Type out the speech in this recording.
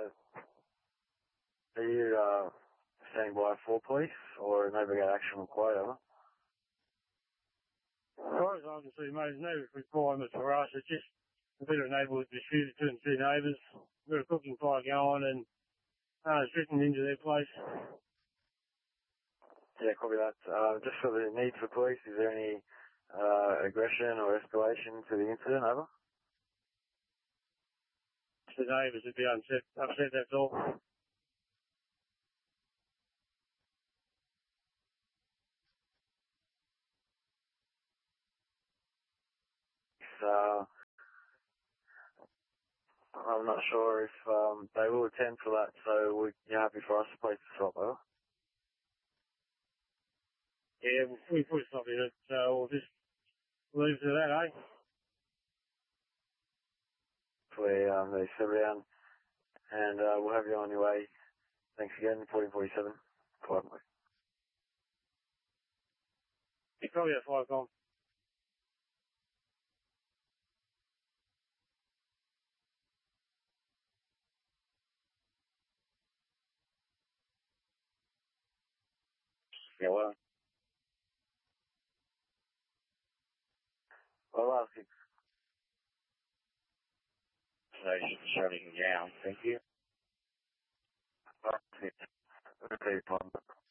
are you standing by for police or neighbour action required, over? As far as I can see, mate, there's no requirement for us. It's just a bit of a neighbourhood dispute between two neighbours. We've got a cooking fire going and it's drifting into their place. Yeah, copy that. Just for the need for police, is there any aggression or escalation to the incident, over? The neighbours would be upset, that's all. I'm not sure if they will attend for that, so you're happy for us to place the stop, over? Yeah, we put a stop in it, so we'll just leave it to that, eh? They sit around, and we'll have you on your way. Thanks again, 1447. Bye. You're probably at 5 gone. Yeah, well, I'll ask you. Shutting down, thank you. Okay,